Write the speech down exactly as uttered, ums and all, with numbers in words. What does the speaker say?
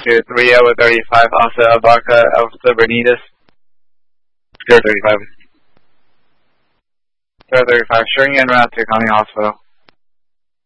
to three oh thirty-five, Alpha Abarca, Alpha Bernitas. zero thirty-five. zero thirty-five, showing you en route to County Hospital.